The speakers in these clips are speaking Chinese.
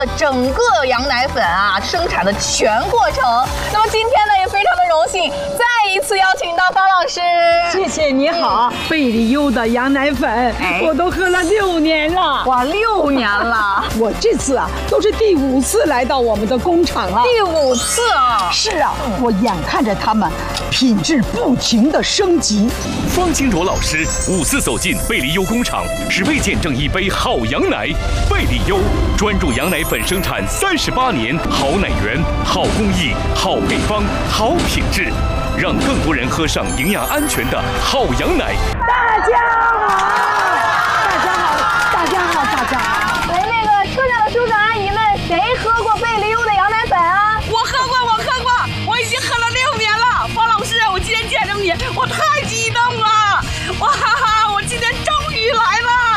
整个羊奶粉啊生产的全过程。那么今天呢，也非常的荣幸，再一次邀请到方老师。 谢谢，你好。贝里优的羊奶粉，我都喝了6年了。 哇，6年了！ 我这次啊，都是第5次来到我们的工厂了。 第5次啊！ 是啊，我眼看着他们品质不停的升级。 方清卓老师5次走进贝里优工厂，只为见证一杯好羊奶。贝里优专注羊奶粉生产38年，好奶源、好工艺、好配方、好品质，让更多人喝上营养安全的好羊奶。 大家好，大家好，大家好，大家好。 来，那个车上的叔叔阿姨们，谁喝过贝里优的羊奶粉啊？ 我喝过，我已经喝了6年了。方老师，我今天见着你，我太激动了！哇哈哈，我今天终于来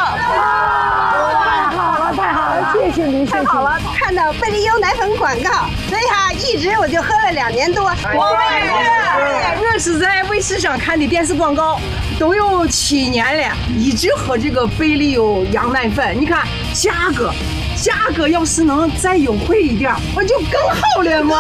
了！ 太好了，谢谢您， 太好了！看到贝里优奶粉广告，所以哈，一直我就喝了2年多。 我是在卫视上看的电视广告，都有7年了，一直喝这个贝里优羊奶粉。你看价格要是能再优惠一点，我就更好了嘛。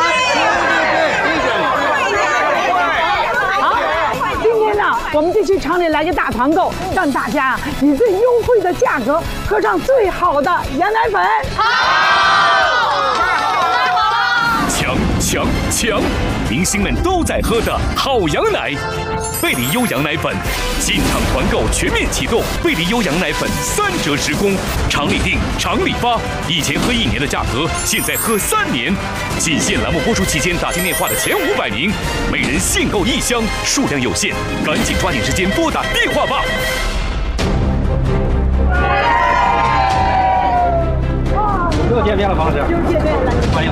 我们这期厂里来个大团购，让大家以最优惠的价格喝上最好的羊奶粉。 抢！明星们都在喝的好羊奶，贝里优羊奶粉进厂团购全面启动，贝里优羊奶粉3折10供，厂里订，厂里发。以前喝1年的价格，现在喝3年。仅限栏目播出期间打进电话的前500名，每人限购1箱，数量有限，赶紧抓紧时间拨打电话吧。 又见面了，方老师。又见面了，欢迎。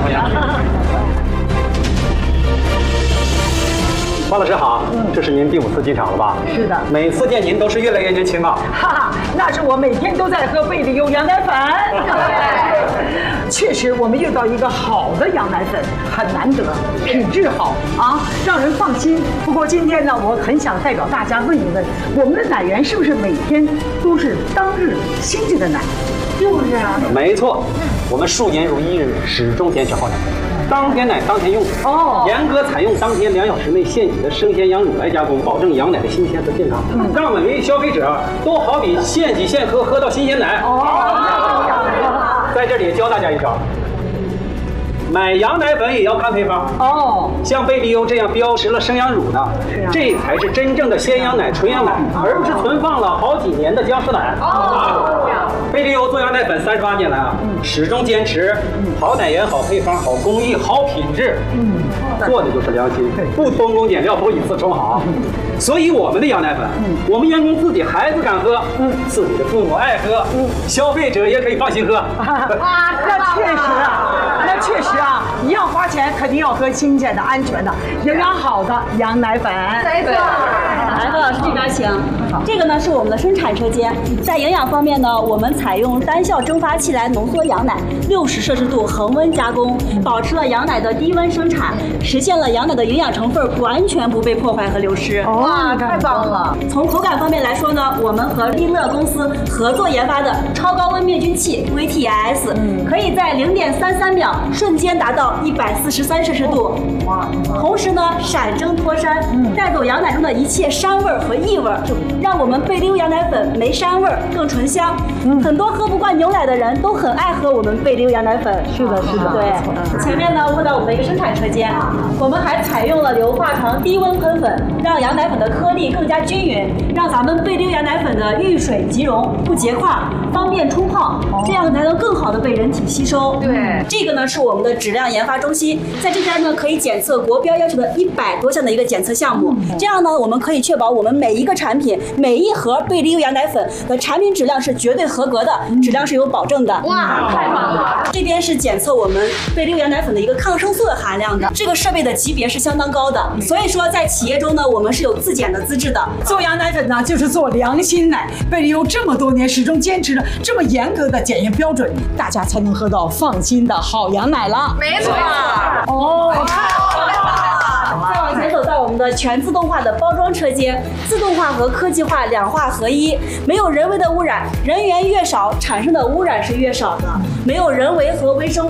方老师好，这是您第5次进厂了吧？ 是的， 每次见您都是越来越年轻啊！ 哈哈，那是我每天都在喝贝里优羊奶粉。确实，我们遇到一个好的羊奶粉很难得，品质好啊，让人放心。不过今天呢，我很想代表大家问一问，我们的奶源是不是每天都是当日新鲜的奶？是不是啊？ 没错，我们数年如一日，始终坚持好奶。当天奶当天用，严格采用当天2小时内现挤的生鲜羊乳来加工，保证羊奶的新鲜和健康，让每位消费者都好比现挤现喝，喝到新鲜奶。在这里也教大家一招，买羊奶粉也要看配方像贝里优这样标识了生羊乳的，这才是真正的鲜羊奶、纯羊奶，而不是存放了好几年的僵尸奶。贝里优做羊奶粉38年来啊，始终坚持好奶源、好配方、好工艺、好品质，做的就是良心，不偷工减料，不以次充好。所以我们的羊奶粉，我们员工自己孩子敢喝，自己的父母爱喝，消费者也可以放心喝。 那确实啊，一样花钱，肯定要喝新鲜的、安全的、营养好的羊奶粉。 没错。 来，何老师这边请。这个呢是我们的生产车间，在营养方面呢，我们采用单效蒸发器来浓缩羊奶，60摄氏度恒温加工，保持了羊奶的低温生产，实现了羊奶的营养成分完全不被破坏和流失。 哇，太棒了！ 从口感方面来说呢，我们和利乐公司合作研发的超高温灭菌器 VTS，可以在0.33秒瞬间达到143摄氏度。同时呢，闪蒸脱膻，带走羊奶中的一切膻味和异味，让我们贝里优羊奶粉没膻味，更醇香。很多喝不惯牛奶的人都很爱喝我们贝里优羊奶粉。 是的， 对。前面呢，问到我们的一个生产车间，我们还采用了硫化床低温喷粉，让羊奶粉的颗粒更加均匀，让咱们贝里优羊奶粉的遇水即溶，不结块，方便冲泡，这样才能更好的被人体吸收。 对， 这个呢是我们的质量研发中心，在这边呢可以检测国标要求的100多项的一个检测项目，这样呢我们可以确保我们每一个产品、每一盒贝里优羊奶粉的产品质量是绝对合格的，质量是有保证的。 哇，太棒了！ 这边是检测我们贝里优羊奶粉的一个抗生素的含量的，这个设备的级别是相当高的，所以说在企业中呢，我们是有自检的资质的。 做羊奶粉呢，就是做良心奶。贝里优这么多年始终坚持着这么严格的检验标准，大家才能喝到放心的好羊奶了。 没错。 再往前走到我们的全自动化的包装车间，自动化和科技化2化合一，没有人为的污染，人员越少，产生的污染是越少的，没有人为和微生物